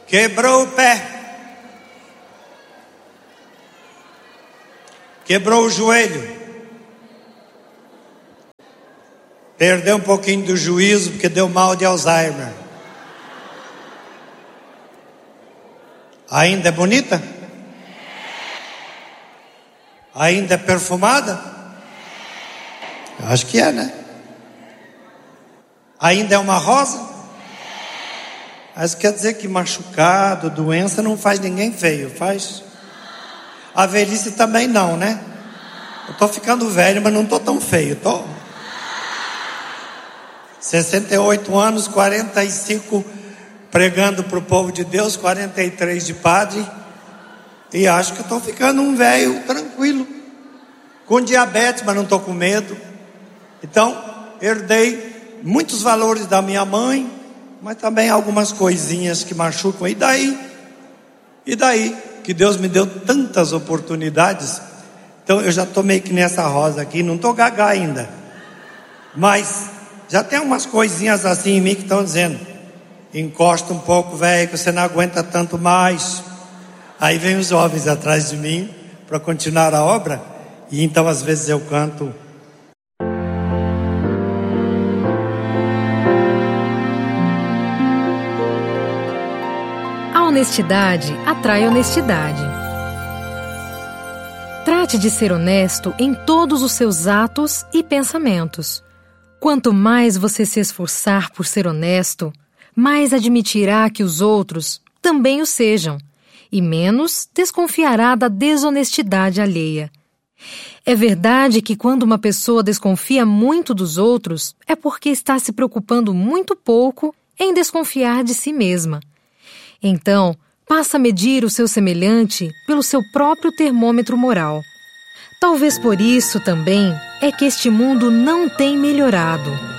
Quebrou o pé. Quebrou o joelho. Perdeu um pouquinho do juízo porque deu mal de Alzheimer. Ainda é bonita? Ainda é perfumada? Eu acho que é, né? Ainda é uma rosa? Mas quer dizer que machucado, doença não faz ninguém feio, faz? A velhice também não, né? Eu tô ficando velho, mas não tô tão feio, tô. 68 anos, 45 pregando pro povo de Deus, 43 de padre. E acho que eu tô ficando um velho tranquilo. Com diabetes, mas não tô com medo. Então, herdei muitos valores da minha mãe, mas também algumas coisinhas que machucam. E daí? Que Deus me deu tantas oportunidades. Então eu já tô meio que nessa rosa aqui, não tô gaga ainda. Mas já tem umas coisinhas assim em mim que estão dizendo: encosta um pouco, velho, que você não aguenta tanto mais. Aí vem os jovens atrás de mim para continuar a obra. E então às vezes eu canto: a honestidade atrai honestidade. Trate de ser honesto em todos os seus atos e pensamentos. Quanto mais você se esforçar por ser honesto, mais admitirá que os outros também o sejam, e menos desconfiará da desonestidade alheia. É verdade que quando uma pessoa desconfia muito dos outros, é porque está se preocupando muito pouco em desconfiar de si mesma. Então, passa a medir o seu semelhante pelo seu próprio termômetro moral. Talvez por isso também é que este mundo não tem melhorado.